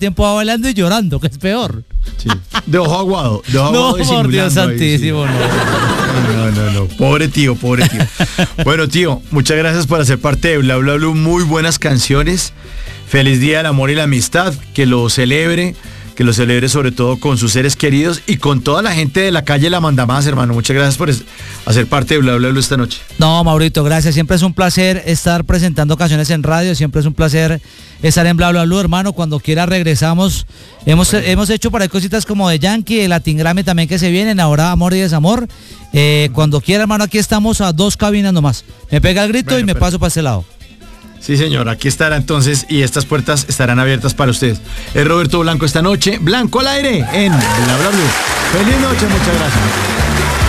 tiempo va bailando y llorando, que es peor. Sí. De ojo aguado. No, por Dios santísimo, ahí, sí. No. Pobre tío. Bueno, tío, muchas gracias por hacer parte de Bla Bla Blue. Muy buenas canciones. Feliz Día del Amor y la Amistad. Que lo celebre sobre todo con sus seres queridos y con toda la gente de la calle La Manda Más, hermano. Muchas gracias por hacer parte de Bla Bla Blue esta noche. No, Maurito, gracias. Siempre es un placer estar presentando canciones en radio. Siempre es un placer estar en Bla Bla Blue, hermano. Cuando quiera regresamos. Hemos hecho por ahí cositas como de Yankee, de Latin Grammy también que se vienen. Ahora Amor y Desamor. Cuando quiera, hermano, aquí estamos a 2 cabinas nomás. Me pega el grito y me paso para este lado. Sí, señor, aquí estará entonces y estas puertas estarán abiertas para ustedes. Es Roberto Blanco esta noche. Blanco al aire en Bla Bla Blue. Feliz noche, muchas gracias.